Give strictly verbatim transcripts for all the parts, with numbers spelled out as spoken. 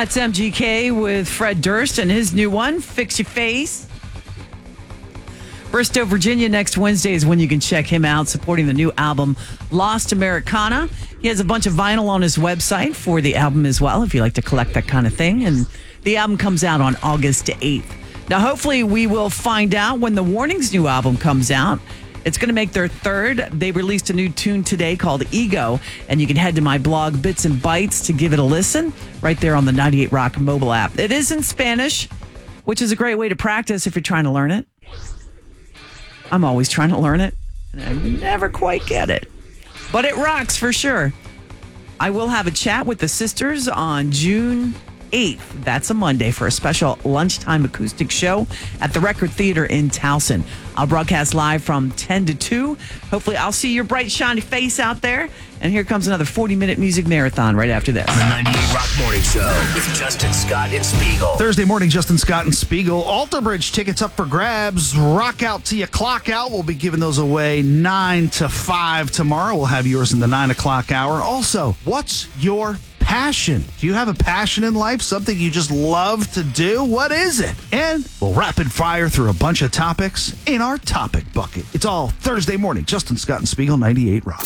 That's M G K with Fred Durst and his new one, Fix Your Face. Bristow, Virginia, next Wednesday is when you can check him out, supporting the new album, Lost Americana. He has a bunch of vinyl on his website for the album as well, if you like to collect that kind of thing. And the album comes out on August eighth. Now, hopefully we will find out when the Warnings' new album comes out. It's going to make their third. They released a new tune today called Ego, and you can head to my blog, Bits and Bytes, to give it a listen right there on the ninety-eight Rock mobile app. It is in Spanish, which is a great way to practice if you're trying to learn it. I'm always trying to learn it, and I never quite get it. But it rocks for sure. I will have a chat with the sisters on June eighth. That's a Monday for a special lunchtime acoustic show at the Record Theater in Towson. I'll broadcast live from ten to two. Hopefully I'll see your bright, shiny face out there. And here comes another forty-minute music marathon right after this. On the ninety-eight Rock Morning Show with Justin Scott and Spiegel. Thursday morning, Justin Scott and Spiegel. Alter Bridge tickets up for grabs. Rock out to you, clock out. We'll be giving those away nine to five tomorrow. We'll have yours in the nine o'clock hour. Also, what's your passion? Do you have a passion in life? Something you just love to do? What is it? And we'll rapid fire through a bunch of topics in our topic bucket. It's all Thursday morning. Justin Scott and Spiegel, ninety-eight Rock.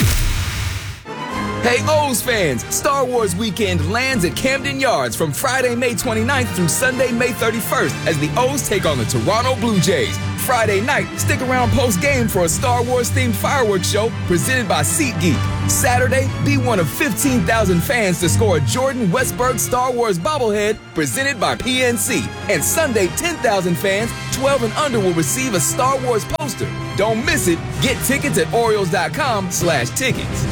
Hey, O's fans! Star Wars Weekend lands at Camden Yards from Friday, May twenty-ninth through Sunday, May thirty-first as the O's take on the Toronto Blue Jays. Friday night, stick around post-game for a Star Wars-themed fireworks show presented by SeatGeek. Saturday, be one of fifteen thousand fans to score a Jordan Westberg Star Wars bobblehead presented by P N C. And Sunday, ten thousand fans, twelve and under, will receive a Star Wars poster. Don't miss it. Get tickets at Orioles.com slash tickets.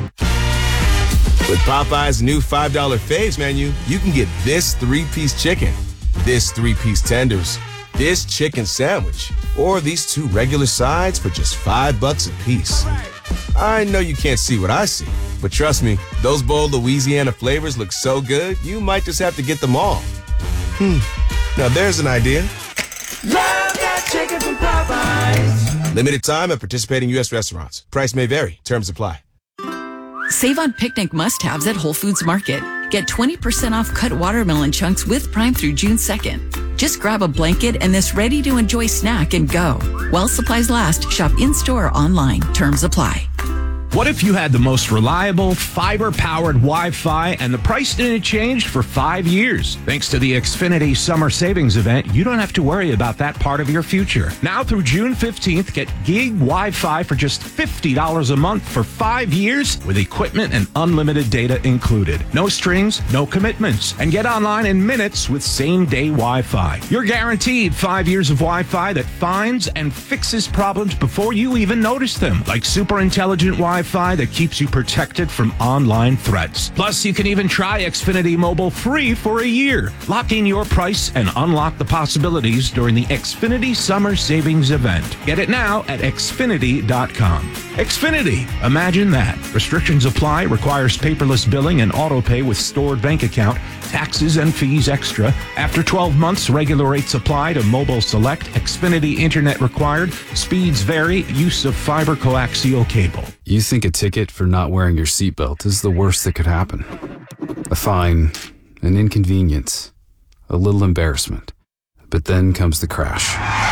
With Popeye's new five dollar Faves menu, you can get this three-piece chicken, this three-piece tenders, this chicken sandwich, or these two regular sides for just five bucks a piece. I know you can't see what I see, but trust me, those bold Louisiana flavors look so good, you might just have to get them all. Hmm, now there's an idea. Love that chicken from Popeyes. Limited time at participating U S restaurants. Price may vary. Terms apply. Save on picnic must-haves at Whole Foods Market. Get twenty percent off cut watermelon chunks with Prime through June second. Just grab a blanket and this ready-to-enjoy snack and go. While supplies last, shop in-store or online. Terms apply. What if you had the most reliable, fiber-powered Wi-Fi and the price didn't change for five years? Thanks to the Xfinity Summer Savings Event, you don't have to worry about that part of your future. Now through June fifteenth, get gig Wi-Fi for just fifty dollars a month for five years with equipment and unlimited data included. No strings, no commitments, and get online in minutes with same-day Wi-Fi. You're guaranteed five years of Wi-Fi that finds and fixes problems before you even notice them, like super intelligent Wi-Fi that keeps you protected from online threats. Plus, you can even try Xfinity Mobile free for a year. Lock in your price and unlock the possibilities during the Xfinity Summer Savings Event. Get it now at Xfinity dot com. Xfinity, imagine that. Restrictions apply, requires paperless billing and auto pay with stored bank account, taxes and fees extra. After twelve months, regular rates apply to mobile select. Xfinity Internet required. Speeds vary. Use of fiber coaxial cable. You think a ticket for not wearing your seatbelt is the worst that could happen. A fine, an inconvenience, a little embarrassment. But then comes the crash.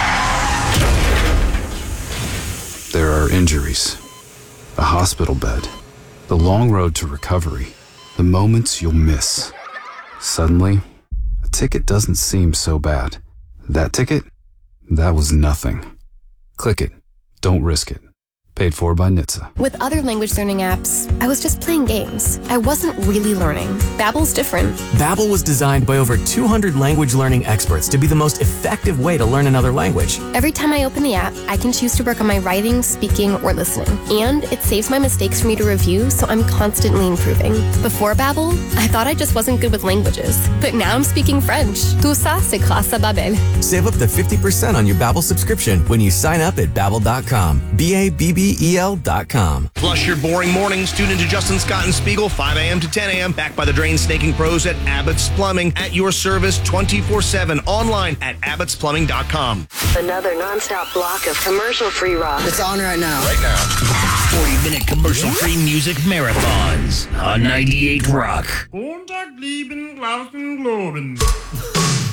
There are injuries, a hospital bed, the long road to recovery, the moments you'll miss. Suddenly, a ticket doesn't seem so bad. That ticket? That was nothing. Click it. Don't risk it. Paid for by N H T S A. With other language learning apps, I was just playing games. I wasn't really learning. Babbel's different. Babbel was designed by over two hundred language learning experts to be the most effective way to learn another language. Every time I open the app, I can choose to work on my writing, speaking, or listening. And it saves my mistakes for me to review, so I'm constantly improving. Before Babbel, I thought I just wasn't good with languages. But now I'm speaking French. Tout ça, c'est grâce à Babbel. Save up to fifty percent on your Babbel subscription when you sign up at Babbel dot com. B A B B E L dot com. Flush your boring mornings. Tune into Justin Scott and Spiegel, five a.m. to ten a.m. Backed by the drain snaking pros at Abbott's Plumbing. At your service twenty-four seven. Online at abbots plumbing dot com. Another nonstop block of commercial-free rock. It's on right now. Right now. forty-minute commercial-free music marathons on ninety-eight Rock. Montag, lieben, Glauben, Globen.